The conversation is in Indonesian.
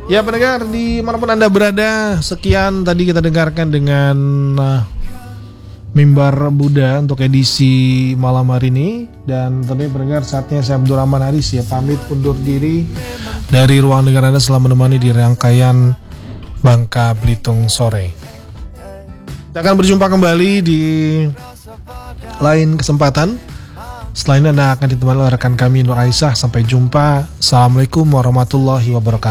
Ya pendengar dimanapun Anda berada, sekian tadi kita dengarkan dengan Mimbar Buddha untuk edisi malam hari ini. Dan tentunya pendengar, saatnya saya Abdurrahman Haris ya pamit undur diri dari ruang dengar Anda selama menemani di rangkaian Bangka Belitung Sore. Kita akan berjumpa kembali di lain kesempatan. Setelah ini Anda akan ditemani oleh rekan kami Nur Aisyah. Sampai jumpa. Assalamualaikum warahmatullahi wabarakatuh.